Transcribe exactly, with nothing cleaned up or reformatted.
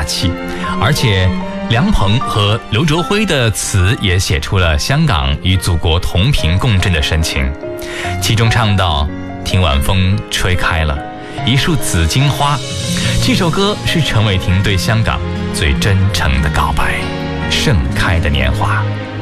气，而且梁鹏和刘卓辉的词也写出了香港与祖国同频共振的深情，其中唱到听晚风吹开了一束紫荆花，这首歌是陈伟霆对香港最真诚的告白，盛开的年华。